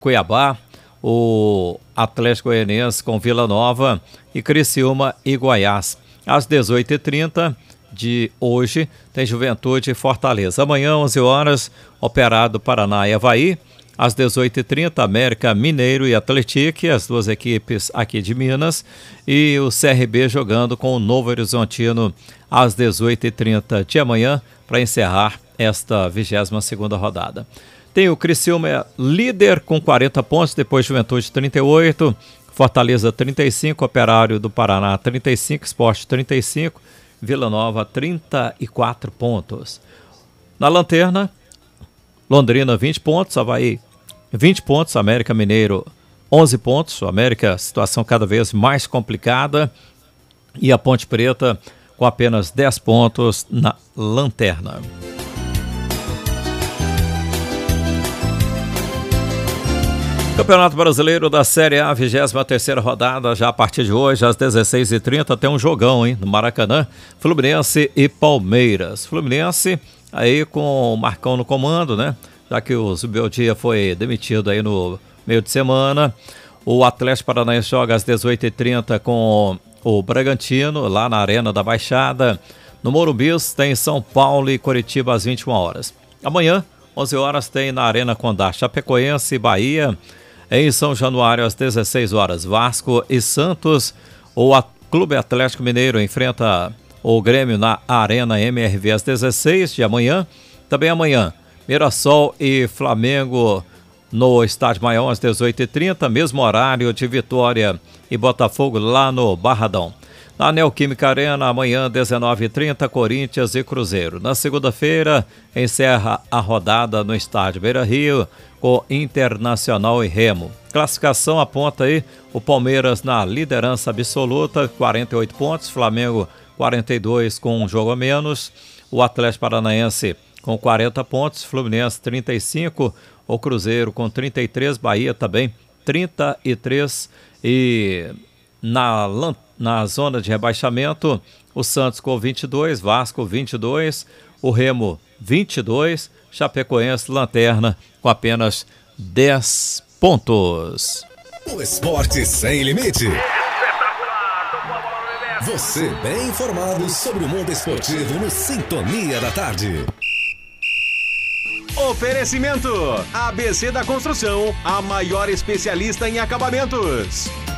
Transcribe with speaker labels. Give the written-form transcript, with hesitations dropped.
Speaker 1: Cuiabá, o Atlético Goianiense com Vila Nova e Criciúma e Goiás. Às 18h30 de hoje tem Juventude e Fortaleza. Amanhã, 11 horas, Operário do Paraná e Avaí. Às 18h30, América Mineiro e Atlético, as duas equipes aqui de Minas. E o CRB jogando com o Novo Horizontino às 18h30 de amanhã para encerrar esta 22ª rodada. Tem o Criciúma líder com 40 pontos, depois Juventude 38, Fortaleza 35, Operário do Paraná 35, Sport 35, Vila Nova 34 pontos. Na lanterna, Londrina 20 pontos, Avaí 20 pontos, América Mineiro 11 pontos, o América situação cada vez mais complicada e a Ponte Preta com apenas 10 pontos na lanterna. Campeonato Brasileiro da Série A, 23ª rodada, já a partir de hoje, às 16h30, tem um jogão, hein, no Maracanã, Fluminense e Palmeiras. Fluminense aí com o Marcão no comando, né, já que o Zubeldia foi demitido aí no meio de semana. O Atlético Paranaense joga às 18h30 com o Bragantino, lá na Arena da Baixada. No Morumbi tem São Paulo e Coritiba às 21 horas. Amanhã, 11 horas, tem na Arena Condá, Chapecoense e Bahia. Em São Januário, às 16 horas, Vasco e Santos. O Clube Atlético Mineiro enfrenta o Grêmio na Arena MRV às 16 de amanhã. Também amanhã, Mirassol e Flamengo no Estádio Maior às 18h30. Mesmo horário de Vitória e Botafogo lá no Barradão. Na Neoquímica Arena, amanhã, 19h30, Corinthians e Cruzeiro. Na segunda-feira, encerra a rodada no Estádio Beira-Rio com Internacional e Remo. Classificação aponta aí o Palmeiras na liderança absoluta, 48 pontos, Flamengo 42 com um jogo a menos, o Atlético Paranaense com 40 pontos, Fluminense 35, o Cruzeiro com 33, Bahia também 33 e na zona de rebaixamento, o Santos com 22, Vasco 22, o Remo 22, Chapecoense lanterna com apenas 10 pontos.
Speaker 2: O esporte sem limite. Você bem informado sobre o mundo esportivo no Sintonia da Tarde.
Speaker 3: Oferecimento ABC da Construção, a maior especialista em acabamentos.